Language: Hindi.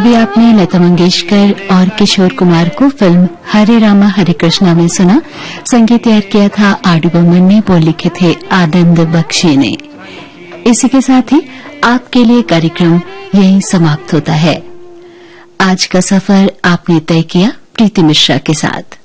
अभी आपने लता मंगेशकर और किशोर कुमार को फिल्म हरे रामा हरे कृष्णा में सुना। संगीत तैयार किया था आर.डी. बर्मन ने, बोल लिखे थे आनंद बख्शी ने। इसी के साथ ही आपके लिए कार्यक्रम यहीं समाप्त होता है। आज का सफर आपने तय किया प्रीति मिश्रा के साथ।